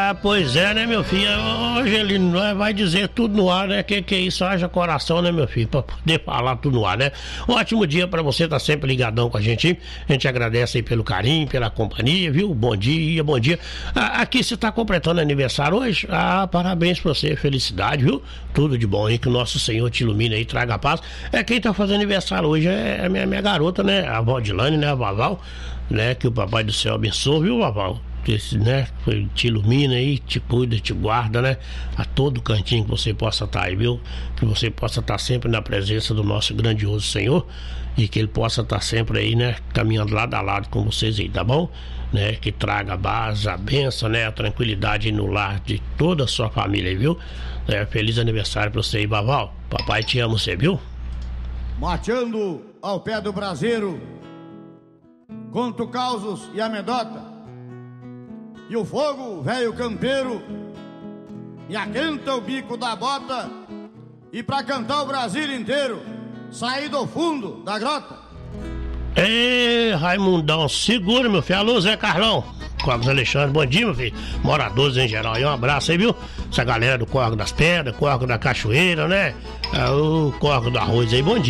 Pois é, né, meu filho? Hoje ele vai dizer tudo no ar, né? Que é isso? Haja coração, né, meu filho? Pra poder falar tudo no ar, né? Um ótimo dia pra você, tá sempre ligadão com a gente, hein? A gente agradece aí pelo carinho, pela companhia, viu? Bom dia, bom dia. Aqui você tá completando aniversário hoje? Parabéns pra você, felicidade, viu? Tudo de bom aí, que o nosso Senhor te ilumine aí, traga a paz. Quem tá fazendo aniversário hoje é a minha garota, né? A Valdilane, né? A Vaval, né? Que o Papai do Céu abençoe, viu, Vaval? Né, te ilumina aí, te cuida, te guarda, né, a todo cantinho que você possa estar aí, viu, que você possa estar sempre na presença do nosso grandioso Senhor e que Ele possa estar sempre aí, né, caminhando lado a lado com vocês aí, tá bom, né, que traga a base, a bênção, né, a tranquilidade no lar de toda a sua família aí, viu, feliz aniversário pra você aí, Vaval, papai te ama, você viu? Mateando ao pé do braseiro, conto causos e amedota. E o fogo, velho campeiro, me aquenta o bico da bota. E pra cantar o Brasil inteiro, sair do fundo da grota. Ei, Raimundão, segura, meu filho. Alô, Zé Carlão, Córregos Alexandre, bom dia, meu filho. Moradores em geral, e um abraço aí, viu? Essa galera do Córrego das Pedras, Córrego da Cachoeira, né? O Córrego do Arroz aí, bom dia.